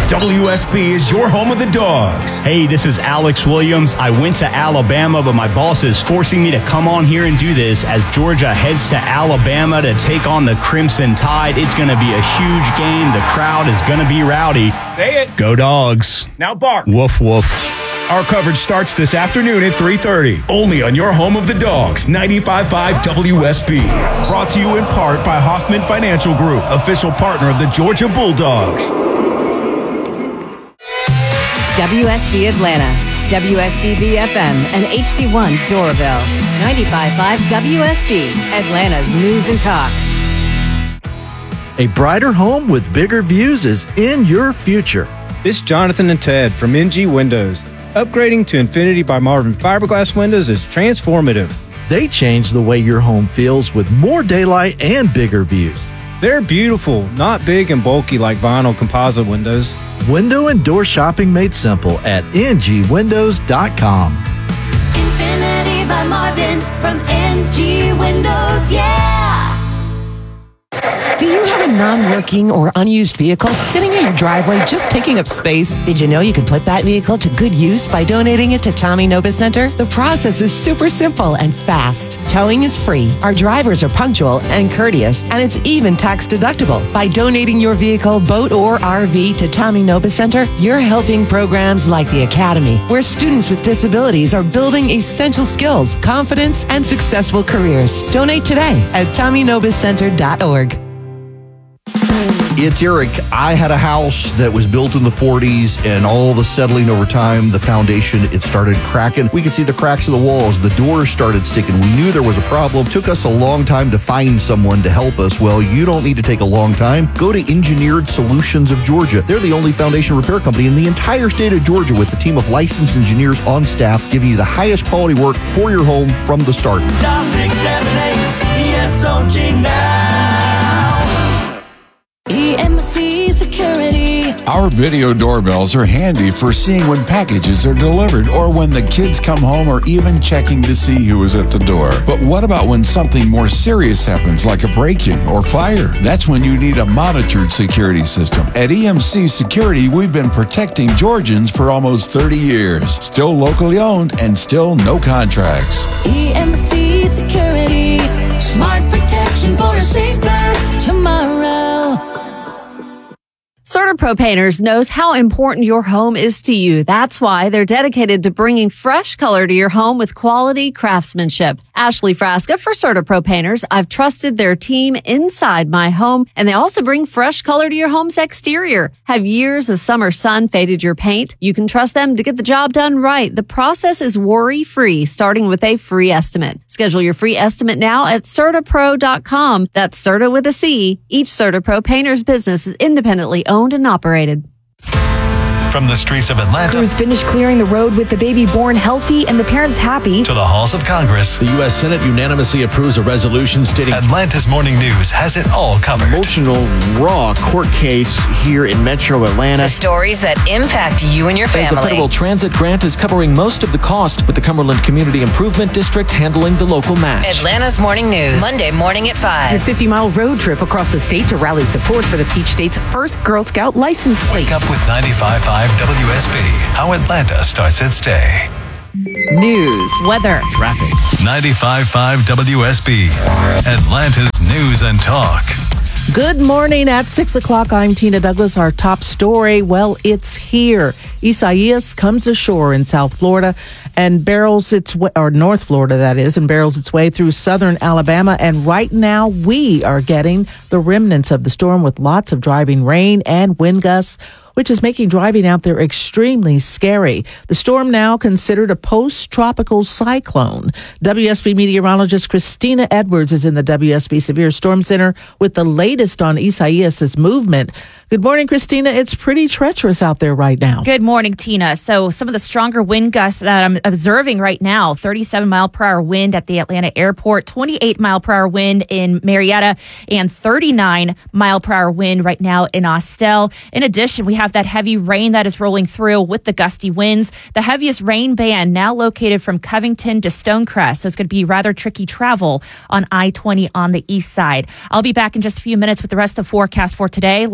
WSB is your home of the Dogs. Hey, this is Alex Williams. I went to Alabama, but my boss is forcing me to come on here and do this as Georgia heads to Alabama to take on the Crimson Tide. It's going to be a huge game. The crowd is going to be rowdy. Say it. Go Dogs. Now bark. Woof, woof. Our coverage starts this afternoon at 3:30. Only on your home of the Dogs, 95.5 WSB. Brought to you in part by Hoffman Financial Group, official partner of the Georgia Bulldogs. WSB Atlanta, WSB FM, and HD1 Doraville. 95.5 WSB, Atlanta's news and talk. A brighter home with bigger views is in your future. This is Jonathan and Ted from NG Windows. Upgrading to Infinity by Marvin fiberglass windows is transformative. They change the way your home feels with more daylight and bigger views. They're beautiful, not big and bulky like vinyl composite windows. Window and door shopping made simple at ngwindows.com. Infinity by Marvin from NG Windows, yeah! Do you have a non-working or unused vehicle sitting in your driveway just taking up space? Did you know you can put that vehicle to good use by donating it to Tommy Nobis Center? The process is super simple and fast. Towing is free. Our drivers are punctual and courteous, and it's even tax deductible. By donating your vehicle, boat, or RV to Tommy Nobis Center, you're helping programs like the Academy, where students with disabilities are building essential skills, confidence, and successful careers. Donate today at TommyNobisCenter.org. It's Eric. I had a house that was built in the 40s, and all the settling over time, the foundation, it started cracking. We could see the cracks of the walls. The doors started sticking. We knew there was a problem. Took us a long time to find someone to help us. Well, you don't need to take a long time. Go to Engineered Solutions of Georgia. They're the only foundation repair company in the entire state of Georgia with a team of licensed engineers on staff giving you the highest quality work for your home from the start. 678 ESOG now. EMC Security. Our video doorbells are handy for seeing when packages are delivered or when the kids come home or even checking to see who is at the door. But what about when something more serious happens like a break-in or fire? That's when you need a monitored security system. At EMC Security, we've been protecting Georgians for almost 30 years. Still locally owned and still no contracts. EMC Security. Smart protection for a safer tomorrow. CertaPro Painters knows how important your home is to you. That's why they're dedicated to bringing fresh color to your home with quality craftsmanship. Ashley Frasca for CertaPro Painters. I've trusted their team inside my home, and they also bring fresh color to your home's exterior. Have years of summer sun faded your paint? You can trust them to get the job done right. The process is worry-free, starting with a free estimate. Schedule your free estimate now at CertaPro.com. That's Certa with a C. Each CertaPro Painters business is independently owned and operated. From the streets of Atlanta, crews finished clearing the road with the baby born healthy and the parents happy, to the halls of Congress, the U.S. Senate unanimously approves a resolution stating Atlanta's Morning News has it all covered. Emotional, raw court case here in Metro Atlanta. The stories that impact you and your family. As a federal transit grant is covering most of the cost, with the Cumberland Community Improvement District handling the local match. Atlanta's Morning News, Monday morning at 5. A 50-mile road trip across the state to rally support for the Peach State's first Girl Scout license plate. Wake up with 95.5 WSB. How Atlanta starts its day. News, weather, traffic. 95.5 WSB. Atlanta's news and talk. Good morning. At 6 o'clock, I'm Tina Douglas. Our top story, well, it's here. Isaias comes ashore in South Florida and barrels its way, or North Florida, that is, and barrels its way through southern Alabama. And right now, we are getting the remnants of the storm with lots of driving rain and wind gusts, which is making driving out there extremely scary. The storm now considered a post-tropical cyclone. WSB meteorologist Christina Edwards is in the WSB Severe Storm Center with the latest on Isaias's movement. Good morning, Christina. It's pretty treacherous out there right now. Good morning, Tina. So some of the stronger wind gusts that I'm observing right now, 37-mile-per-hour wind at the Atlanta airport, 28-mile-per-hour wind in Marietta, and 39-mile-per-hour wind right now in Austell. In addition, we have that heavy rain that is rolling through with the gusty winds. The heaviest rain band now located from Covington to Stonecrest. So it's going to be rather tricky travel on I-20 on the east side. I'll be back in just a few minutes with the rest of the forecast for today, live in the store.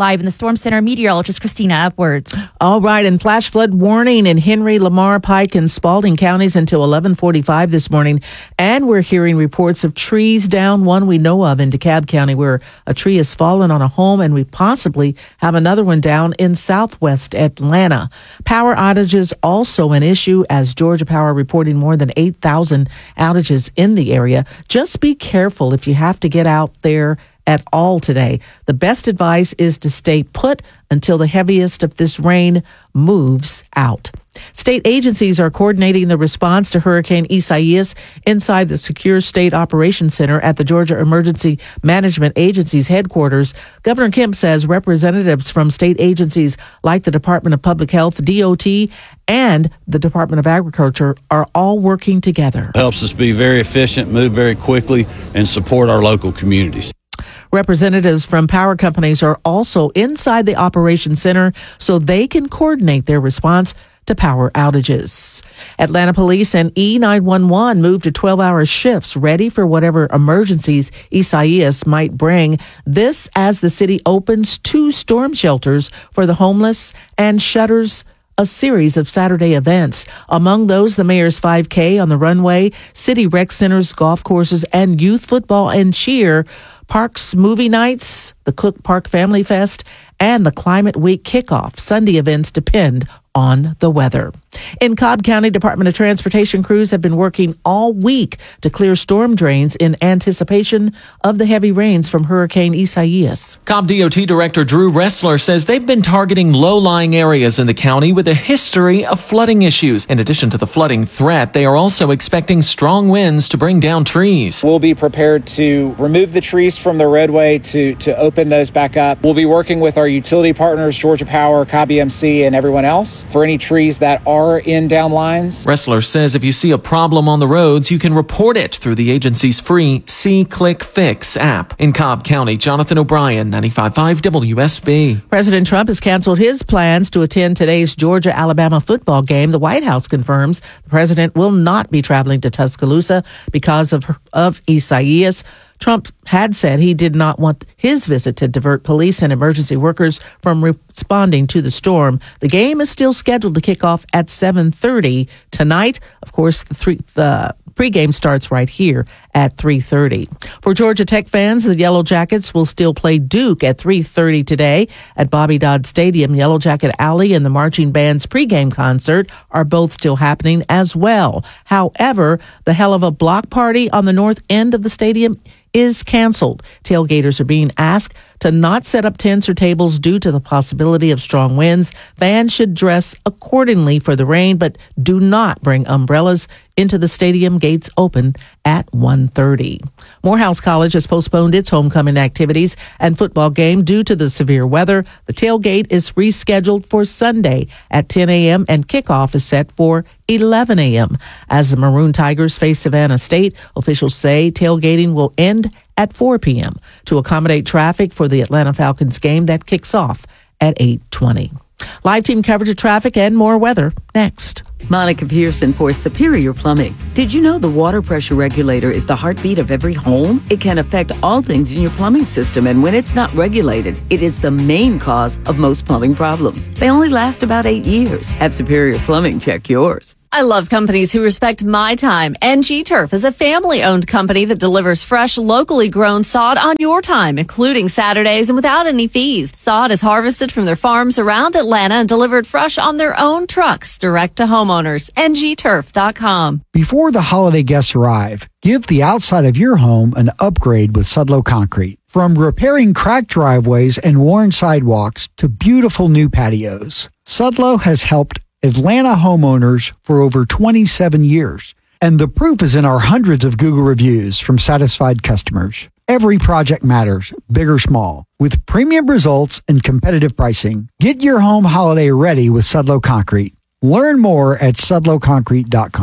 Storm Center meteorologist Christina Edwards. All right, and flash flood warning in Henry, Lamar, Pike, and Spalding counties until 11:45 this morning. And we're hearing reports of trees down, one we know of in DeKalb County where a tree has fallen on a home, and we possibly have another one down in southwest Atlanta. Power outages also an issue as Georgia Power reporting more than 8,000 outages in the area. Just be careful if you have to get out there at all today. The best advice is to stay put until the heaviest of this rain moves out. State agencies are coordinating the response to Hurricane Isaias inside the Secure State Operations Center at the Georgia Emergency Management Agency's headquarters. Governor Kemp says representatives from state agencies like the Department of Public Health, DOT, and the Department of Agriculture are all working together. It helps us be very efficient, move very quickly, and support our local communities. Representatives from power companies are also inside the Operations Center so they can coordinate their response to power outages. Atlanta Police and E911 moved to 12-hour shifts, ready for whatever emergencies Isaias might bring. This as the city opens 2 storm shelters for the homeless and shutters a series of Saturday events. Among those, the Mayor's 5K on the runway, city rec centers, golf courses, and youth football and cheer, parks, movie nights, the Cook Park Family Fest, and the Climate Week kickoff. Sunday events depend on the weather. In Cobb County, Department of Transportation crews have been working all week to clear storm drains in anticipation of the heavy rains from Hurricane Isaias. Cobb DOT Director Drew Ressler says they've been targeting low-lying areas in the county with a history of flooding issues. In addition to the flooding threat, they are also expecting strong winds to bring down trees. We'll be prepared to remove the trees from the roadway to open those back up. We'll be working with our utility partners, Georgia Power, Cobb EMC, and everyone else for any trees that are in down lines. Ressler says if you see a problem on the roads, you can report it through the agency's free See, Click, Fix app. In Cobb County, Jonathan O'Brien, 95.5 WSB. President Trump has canceled his plans to attend today's Georgia-Alabama football game. The White House confirms the president will not be traveling to Tuscaloosa because of Isaias. Trump had said he did not want his visit to divert police and emergency workers from responding to the storm. The game is still scheduled to kick off at 7:30 tonight. Of course, the pregame starts right here at 3:30. For Georgia Tech fans, the Yellow Jackets will still play Duke at 3:30 today at Bobby Dodd Stadium. Yellow Jacket Alley and the marching band's pregame concert are both still happening as well. However, the hell of a block party on the north end of the stadium is canceled. Tailgaters are being asked to not set up tents or tables due to the possibility of strong winds. Fans should dress accordingly for the rain, but do not bring umbrellas into the stadium. Gates open at 1:30. Morehouse College has postponed its homecoming activities and football game due to the severe weather. The tailgate is rescheduled for Sunday at 10 a.m. and kickoff is set for 11 a.m. As the Maroon Tigers face Savannah State, officials say tailgating will end at 4 p.m. to accommodate traffic for the Atlanta Falcons game that kicks off at 8:20. Live team coverage of traffic and more weather next. Monica Pearson for Superior Plumbing. Did you know the water pressure regulator is the heartbeat of every home? It can affect all things in your plumbing system, and when it's not regulated, it is the main cause of most plumbing problems. They only last about 8 years. Have Superior Plumbing check yours. I love companies who respect my time. NG Turf is a family-owned company that delivers fresh, locally grown sod on your time, including Saturdays and without any fees. Sod is harvested from their farms around Atlanta and delivered fresh on their own trucks direct to homeowners. ngturf.com. Before the holiday guests arrive, give the outside of your home an upgrade with Sudlow Concrete. From repairing cracked driveways and worn sidewalks to beautiful new patios, Sudlow has helped Atlanta homeowners for over 27 years. And the proof is in our hundreds of Google reviews from satisfied customers. Every project matters, big or small. With premium results and competitive pricing, get your home holiday ready with Sudlow Concrete. Learn more at sudlowconcrete.com.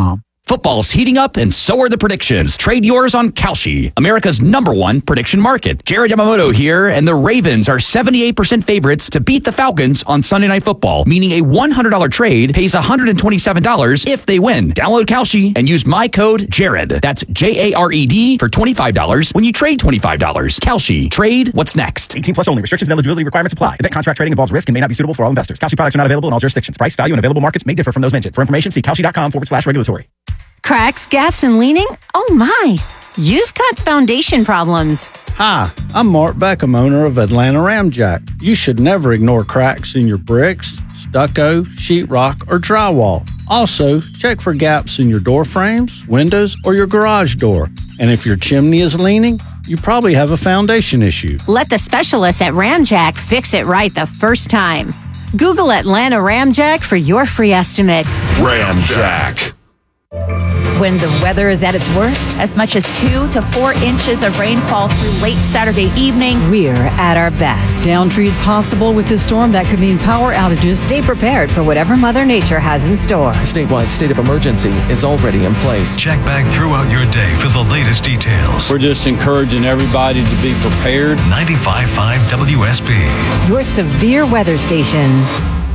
Football's heating up, and so are the predictions. Trade yours on Kalshi, America's #1 prediction market. Jared Yamamoto here, and the Ravens are 78% favorites to beat the Falcons on Sunday Night Football, meaning a $100 trade pays $127 if they win. Download Kalshi and use my code JARED. That's JARED for $25 when you trade $25. Kalshi. Trade what's next. 18 plus only. Restrictions and eligibility requirements apply. Event contract trading involves risk and may not be suitable for all investors. Kalshi products are not available in all jurisdictions. Price, value, and available markets may differ from those mentioned. For information, see kalshi.com/regulatory. Cracks, gaps, and leaning? Oh my, you've got foundation problems. Hi, I'm Mark Beckham, owner of Atlanta Ramjack. You should never ignore cracks in your bricks, stucco, sheetrock, or drywall. Also, check for gaps in your door frames, windows, or your garage door. And if your chimney is leaning, you probably have a foundation issue. Let the specialists at Ramjack fix it right the first time. Google Atlanta Ramjack for your free estimate. Ramjack. When the weather is at its worst, as much as 2 to 4 inches of rainfall through late Saturday evening. We're at our best. Down trees possible with this storm. That could mean power outages. Stay prepared for whatever Mother Nature has in store. A statewide state of emergency is already in place. Check back throughout your day for the latest details. We're just encouraging everybody to be prepared. 95.5 WSB. Your severe weather station.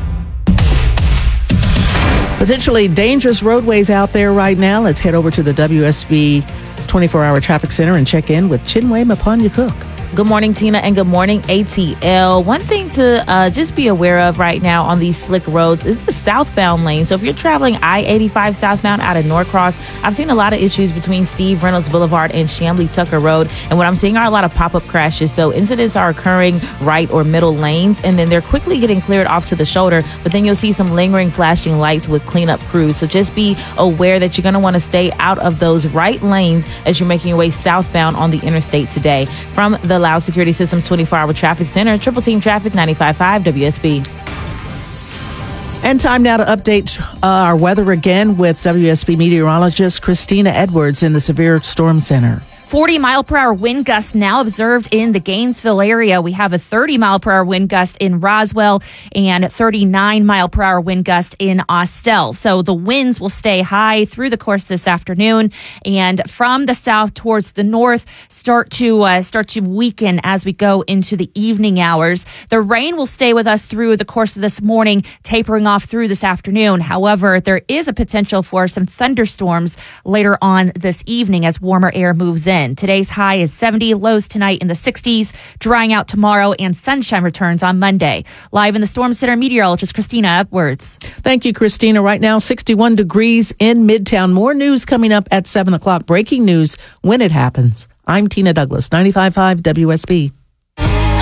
Potentially dangerous roadways out there right now. Let's head over to the WSB 24-hour traffic center and check in with Chinwe Mapanya-Cook. Good morning, Tina, and good morning, ATL. One thing to just be aware of right now on these slick roads is the southbound lane. So if you're traveling I-85 southbound out of Norcross, I've seen a lot of issues between Steve Reynolds Boulevard and Chamblee Tucker Road. And what I'm seeing are a lot of pop-up crashes. So incidents are occurring right or middle lanes, and then they're quickly getting cleared off to the shoulder. But then you'll see some lingering flashing lights with cleanup crews. So just be aware that you're going to want to stay out of those right lanes as you're making your way southbound on the interstate today. From the Loud Security Systems 24-hour traffic center, Triple Team Traffic 95.5 WSB. And time now to update our weather again with WSB meteorologist Christina Edwards in the Severe Storm Center. 40-mile-per-hour wind gusts now observed in the Gainesville area. We have a 30-mile-per-hour wind gust in Roswell and 39-mile-per-hour wind gust in Austell. So the winds will stay high through the course this afternoon, and from the south towards the north start to weaken as we go into the evening hours. The rain will stay with us through the course of this morning, tapering off through this afternoon. However, there is a potential for some thunderstorms later on this evening as warmer air moves in. Today's high is 70, lows tonight in the 60s, drying out tomorrow, and sunshine returns on Monday. Live in the Storm Center, meteorologist Christina Edwards. Thank you, Christina. Right now, 61 degrees in Midtown. More news coming up at 7 o'clock. Breaking news when it happens. I'm Tina Douglas, 95.5 WSB.